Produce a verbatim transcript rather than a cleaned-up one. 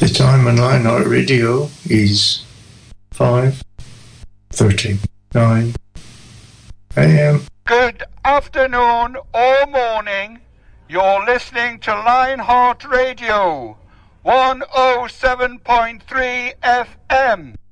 The time on Lionheart Radio is five thirty-nine a m. Good afternoon or morning. You're listening to Lionheart Radio, one oh seven point three F M.